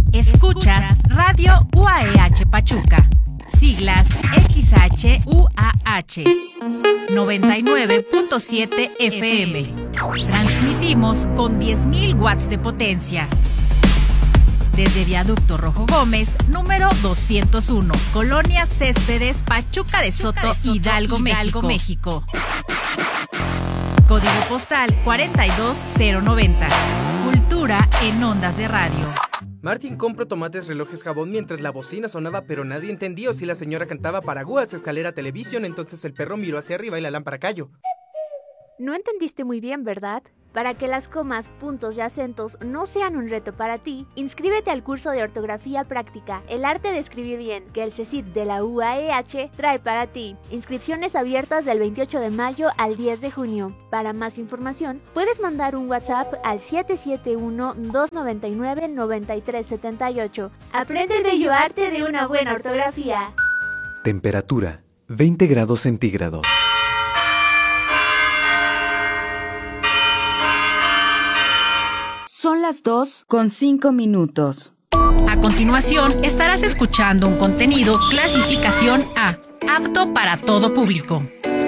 Escuchas Radio UAEH Pachuca, siglas XHUAH, 99.7 FM. Transmitimos con 10.000 watts de potencia. Desde Viaducto Rojo Gómez, número 201, Colonia Céspedes, Pachuca de Soto, Hidalgo, México. Código postal 42090. Cultura en ondas de radio. Martín compró tomates, relojes, jabón mientras la bocina sonaba, pero nadie entendió si la señora cantaba Paraguas, escalera, televisión. Entonces el perro miró hacia arriba y la lámpara cayó. No entendiste muy bien, ¿verdad? Para que las comas, puntos y acentos no sean un reto para ti, inscríbete al curso de ortografía práctica, El arte de escribir bien, que el CECIT de la UAEH trae para ti. Inscripciones abiertas del 28 de mayo al 10 de junio. Para más información, puedes mandar un WhatsApp al 771-299-9378. Aprende el bello arte de una buena ortografía. Temperatura, 20 grados centígrados. Son las 2:05. A continuación, estarás escuchando un contenido clasificación A, apto para todo público.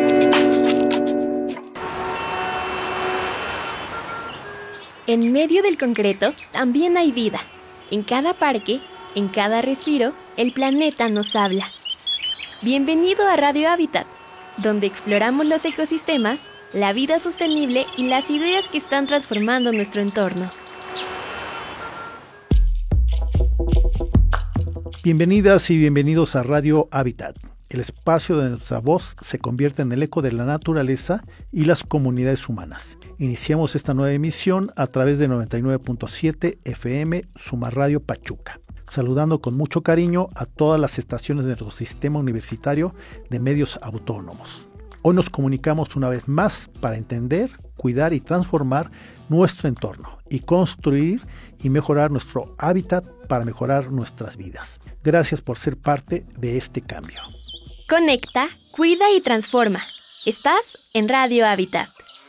En medio del concreto también hay vida. En cada parque, en cada respiro, el planeta nos habla. Bienvenido a Radio Hábitat, donde exploramos los ecosistemas, la vida sostenible y las ideas que están transformando nuestro entorno. Bienvenidas y bienvenidos a Radio Hábitat, el espacio donde nuestra voz se convierte en el eco de la naturaleza y las comunidades humanas. Iniciamos esta nueva emisión a través de 99.7 FM Suma Radio Pachuca, saludando con mucho cariño a todas las estaciones de nuestro sistema universitario de medios autónomos. Hoy nos comunicamos una vez más para entender, cuidar y transformar nuestro entorno y construir y mejorar nuestro hábitat para mejorar nuestras vidas. Gracias por ser parte de este cambio. Conecta, cuida y transforma. Estás en Radio Hábitat.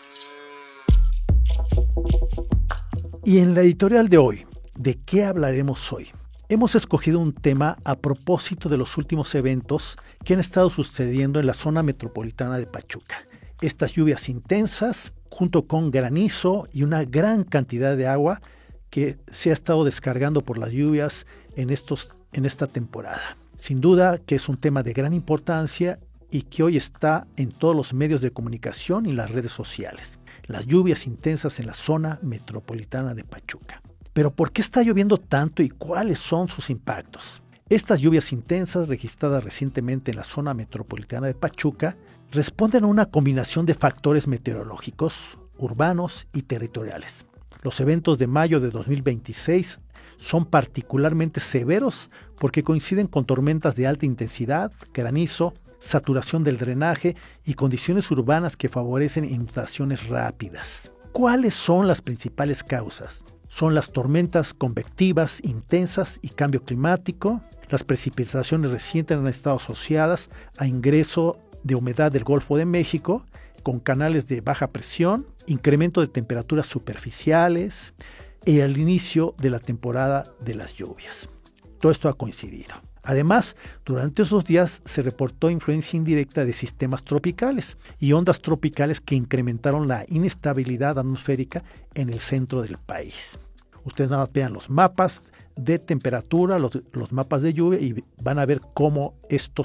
Y en la editorial de hoy, ¿de qué hablaremos hoy? Hemos escogido un tema a propósito de los últimos eventos que han estado sucediendo en la zona metropolitana de Pachuca. Estas lluvias intensas, junto con granizo y una gran cantidad de agua que se ha estado descargando por las lluvias en esta temporada. Sin duda que es un tema de gran importancia y que hoy está en todos los medios de comunicación y las redes sociales. Las lluvias intensas en la zona metropolitana de Pachuca. Pero ¿por qué está lloviendo tanto y cuáles son sus impactos? Estas lluvias intensas registradas recientemente en la zona metropolitana de Pachuca responden a una combinación de factores meteorológicos, urbanos y territoriales. Los eventos de mayo de 2026 son particularmente severos porque coinciden con tormentas de alta intensidad, granizo, saturación del drenaje y condiciones urbanas que favorecen inundaciones rápidas. ¿Cuáles son las principales causas? Son las tormentas convectivas intensas y cambio climático. Las precipitaciones recientes han estado asociadas a ingreso de humedad del Golfo de México con canales de baja presión, incremento de temperaturas superficiales y al inicio de la temporada de las lluvias. Todo esto ha coincidido. Además, durante esos días se reportó influencia indirecta de sistemas tropicales y ondas tropicales que incrementaron la inestabilidad atmosférica en el centro del país. Ustedes nada más vean los mapas de temperatura, los mapas de lluvia y van a ver cómo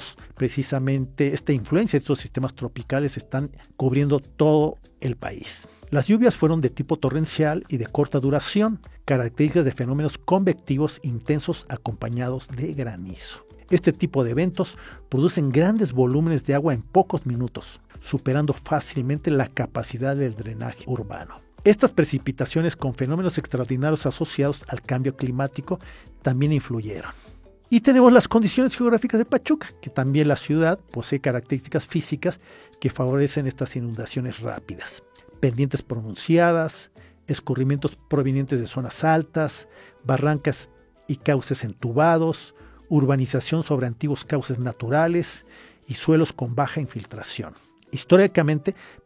esta influencia de estos sistemas tropicales están cubriendo todo el país. Las lluvias fueron de tipo torrencial y de corta duración, características de fenómenos convectivos intensos acompañados de granizo. Este tipo de eventos producen grandes volúmenes de agua en pocos minutos, superando fácilmente la capacidad del drenaje urbano. Estas precipitaciones con fenómenos extraordinarios asociados al cambio climático también influyeron. Y tenemos las condiciones geográficas de Pachuca, que también la ciudad posee características físicas que favorecen estas inundaciones rápidas. Pendientes pronunciadas, escurrimientos provenientes de zonas altas, barrancas y cauces entubados, urbanización sobre antiguos cauces naturales y suelos con baja infiltración. Históricamente,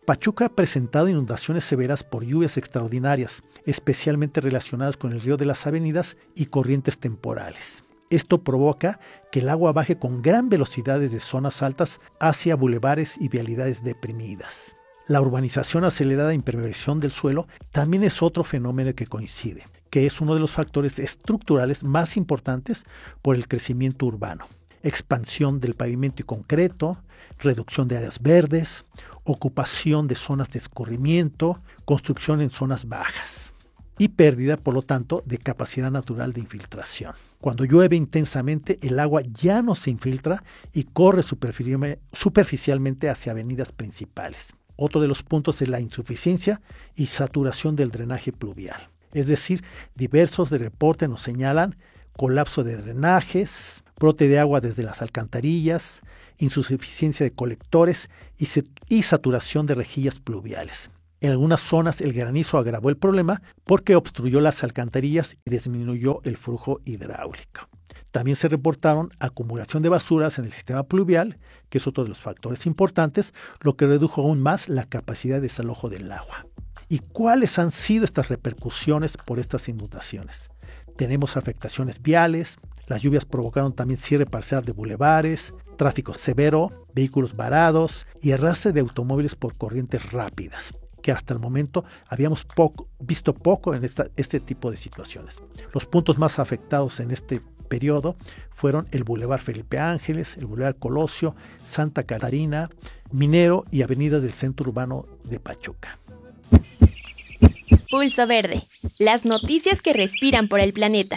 Pachuca ha presentado inundaciones severas por lluvias extraordinarias, especialmente relacionadas con el río de las avenidas y corrientes temporales. Esto provoca que el agua baje con gran velocidad desde zonas altas hacia bulevares y vialidades deprimidas. La urbanización acelerada e impermeabilización del suelo también es otro fenómeno que coincide, que es uno de los factores estructurales más importantes por el crecimiento urbano. Expansión del pavimento y concreto, reducción de áreas verdes, ocupación de zonas de escurrimiento, construcción en zonas bajas y pérdida, por lo tanto, de capacidad natural de infiltración. Cuando llueve intensamente, el agua ya no se infiltra y corre superficialmente hacia avenidas principales. Otro de los puntos es la insuficiencia y saturación del drenaje pluvial. Es decir, diversos reportes nos señalan colapso de drenajes, brote de agua desde las alcantarillas, insuficiencia de colectores y saturación de rejillas pluviales. En algunas zonas el granizo agravó el problema porque obstruyó las alcantarillas y disminuyó el flujo hidráulico. También se reportaron acumulación de basuras en el sistema pluvial, que es otro de los factores importantes, lo que redujo aún más la capacidad de desalojo del agua. ¿Y cuáles han sido estas repercusiones por estas inundaciones? Tenemos afectaciones viales, las lluvias provocaron también cierre parcial de bulevares, tráfico severo, vehículos varados y arrastre de automóviles por corrientes rápidas, que hasta el momento habíamos visto poco en este tipo de situaciones. Los puntos más afectados en este periodo fueron el Boulevard Felipe Ángeles, el Boulevard Colosio, Santa Catarina, Minero y avenidas del centro urbano de Pachuca. Pulso Verde, las noticias que respiran por el planeta.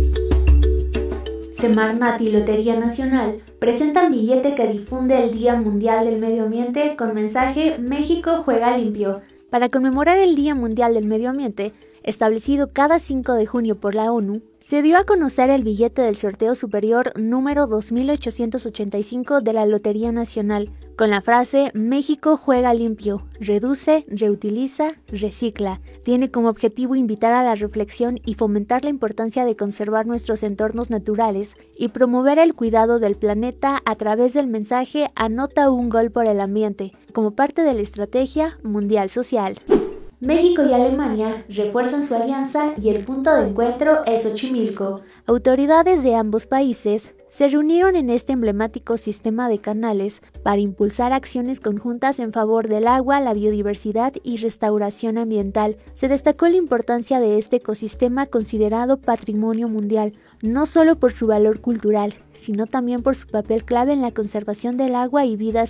Semarnat y Lotería Nacional presentan billete que difunde el Día Mundial del Medio Ambiente con mensaje México juega limpio. Para conmemorar el Día Mundial del Medio Ambiente, establecido cada 5 de junio por la ONU, se dio a conocer el billete del sorteo superior número 2885 de la Lotería Nacional, con la frase México juega limpio, reduce, reutiliza, recicla. Tiene como objetivo invitar a la reflexión y fomentar la importancia de conservar nuestros entornos naturales y promover el cuidado del planeta a través del mensaje Anota un gol por el ambiente, como parte de la Estrategia Mundial Social. México y Alemania refuerzan su alianza y el punto de encuentro es Xochimilco. Autoridades de ambos países se reunieron en este emblemático sistema de canales para impulsar acciones conjuntas en favor del agua, la biodiversidad y restauración ambiental. Se destacó la importancia de este ecosistema considerado patrimonio mundial, no solo por su valor cultural, sino también por su papel clave en la conservación del agua y vida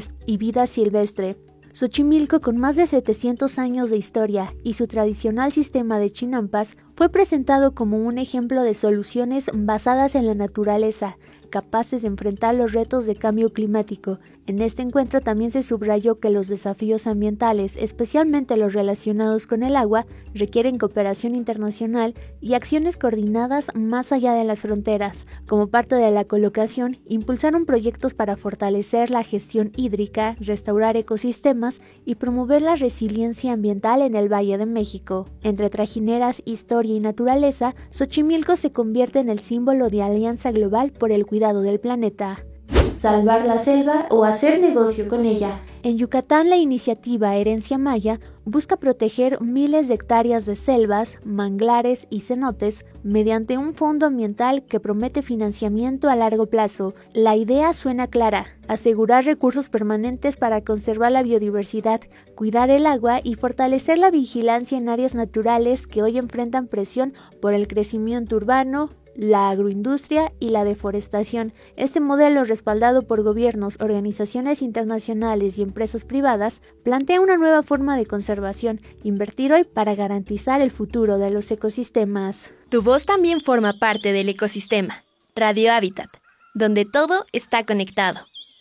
silvestre. Xochimilco, con más de 700 años de historia y su tradicional sistema de chinampas, fue presentado como un ejemplo de soluciones basadas en la naturaleza, capaces de enfrentar los retos de cambio climático. En este encuentro también se subrayó que los desafíos ambientales, especialmente los relacionados con el agua, requieren cooperación internacional y acciones coordinadas más allá de las fronteras. Como parte de la colocación, impulsaron proyectos para fortalecer la gestión hídrica, restaurar ecosistemas y promover la resiliencia ambiental en el Valle de México. Entre trajineras, historia y naturaleza, Xochimilco se convierte en el símbolo de alianza global por el cuidado del planeta. Salvar la selva o hacer negocio con ella. En Yucatán, la iniciativa Herencia Maya busca proteger miles de hectáreas de selvas, manglares y cenotes mediante un fondo ambiental que promete financiamiento a largo plazo. La idea suena clara: asegurar recursos permanentes para conservar la biodiversidad, cuidar el agua y fortalecer la vigilancia en áreas naturales que hoy enfrentan presión por el crecimiento urbano, la agroindustria y la deforestación. Este modelo, respaldado por gobiernos, organizaciones internacionales y empresas privadas, plantea una nueva forma de conservación, invertir hoy para garantizar el futuro de los ecosistemas. Tu voz también forma parte del ecosistema. Radio Hábitat, donde todo está conectado.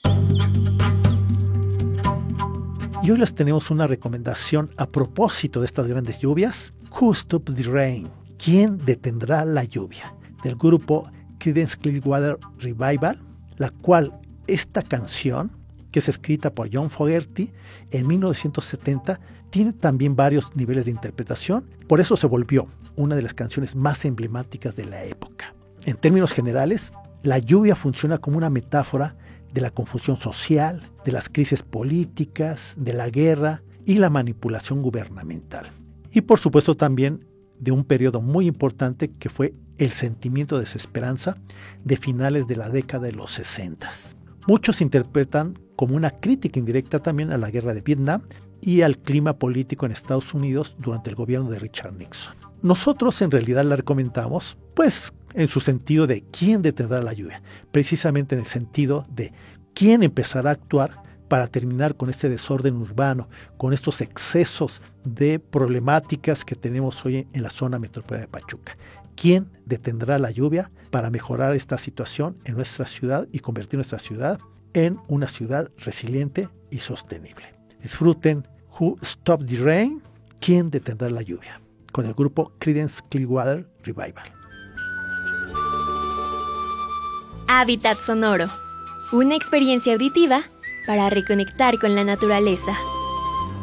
Y hoy les tenemos una recomendación a propósito de estas grandes lluvias. Who Stops the Rain? ¿Quién detendrá la lluvia? Del grupo Creedence Clearwater Revival, la cual esta canción, que es escrita por John Fogerty en 1970, tiene también varios niveles de interpretación, por eso se volvió una de las canciones más emblemáticas de la época. En términos generales, la lluvia funciona como una metáfora de la confusión social, de las crisis políticas, de la guerra y la manipulación gubernamental. Y por supuesto también de un periodo muy importante que fue el sentimiento de desesperanza de finales de la década de los 60. Muchos interpretan como una crítica indirecta también a la guerra de Vietnam y al clima político en Estados Unidos durante el gobierno de Richard Nixon. Nosotros en realidad la recomendamos, pues, en su sentido de quién detendrá la lluvia, precisamente en el sentido de quién empezará a actuar para terminar con este desorden urbano, con estos excesos de problemáticas que tenemos hoy en la zona metropolitana de Pachuca. ¿Quién detendrá la lluvia para mejorar esta situación en nuestra ciudad y convertir nuestra ciudad en una ciudad resiliente y sostenible? Disfruten Who Stopped the Rain? ¿Quién detendrá la lluvia? Con el grupo Creedence Clearwater Revival. Hábitat sonoro. Una experiencia auditiva para reconectar con la naturaleza.